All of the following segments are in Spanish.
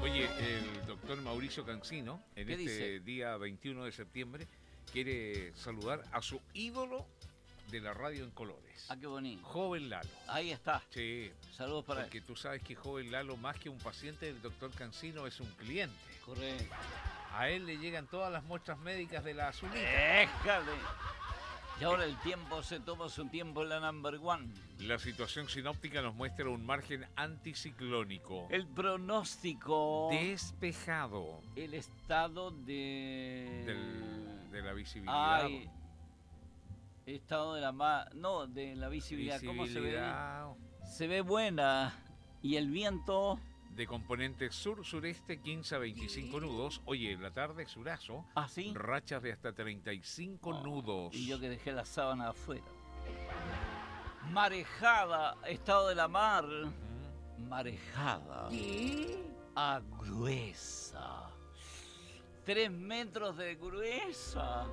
Oye, el doctor Mauricio Cancino, en ¿Qué este dice? día 21 de septiembre, quiere saludar a su ídolo de la radio en colores, Ah, qué bonito. Joven Lalo. Ahí está. Sí, Saludos para él. porque tú sabes que Joven Lalo, más que un paciente del doctor Cancino, es un cliente. Correcto. A él le llegan todas las muestras médicas de la azulita. ¡Déjale! Y ahora el tiempo se toma su tiempo en la number one. La situación sinóptica nos muestra un margen anticiclónico. El pronóstico. Despejado El estado de... de la visibilidad. Ay, estado de la... No, de la visibilidad. ¿Cómo se ve? Visibilidad Se ve buena. Y el viento... de componente sur-sureste, 15 a 25 nudos. Oye, en la tarde, surazo. ¿Ah, sí? Rachas de hasta 35 nudos. Y yo que dejé la sábana afuera. Marejada, estado de la mar. Marejada. A gruesa. 3 metros de gruesa.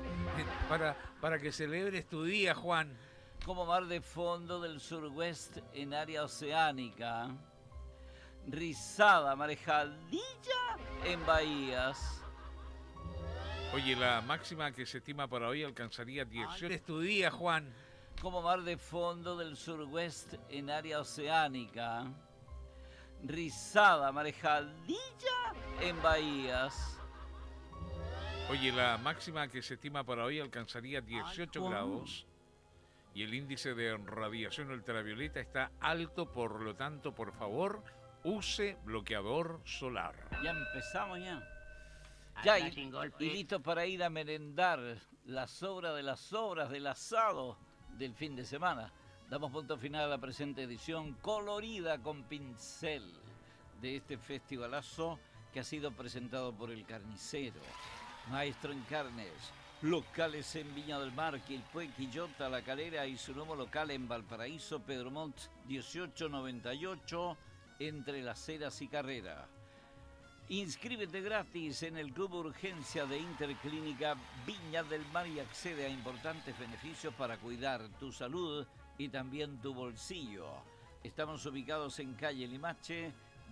Para que celebres tu día, Juan. Como mar de fondo del suroeste en área oceánica. Rizada, marejadilla en bahías. Oye, la máxima que se estima para hoy alcanzaría 18. Es tu día, Juan. Como mar de fondo del suroeste en área oceánica. Rizada, marejadilla en bahías. Oye, la máxima que se estima para hoy alcanzaría 18 Juan. grados. Y el índice de radiación ultravioleta está alto, por lo tanto, por favor, use bloqueador solar. Ya empezamos ya. Ya, y listo para ir a merendar las sobras de las sobras del asado del fin de semana. Damos punto final a la presente edición colorida con pincel de este festivalazo que ha sido presentado por El Carnicero, Maestro en Carnes, locales en Viña del Mar, Quilpué, Quillota, La Calera y su nuevo local en Valparaíso, Pedro Montt 1898, entre Las Heras y Carrera. Inscríbete gratis en el Club Urgencia de Interclínica Viña del Mar y accede a importantes beneficios para cuidar tu salud y también tu bolsillo. Estamos ubicados en calle Limache,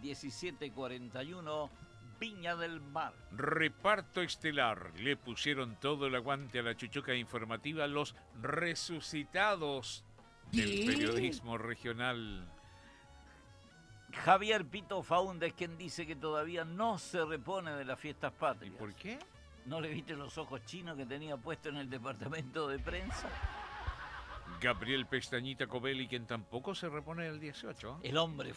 1741, Viña del Mar. Reparto estelar. Le pusieron todo el aguante a la chuchuca informativa los resucitados del periodismo regional. Javier Pito Faúndez, quien dice que todavía no se repone de las fiestas ¿Y patrias. por qué? ¿No le viste los ojos chinos que tenía puesto en el departamento de prensa? Gabriel Pestañita Covelli, quien tampoco se repone del 18. El hombre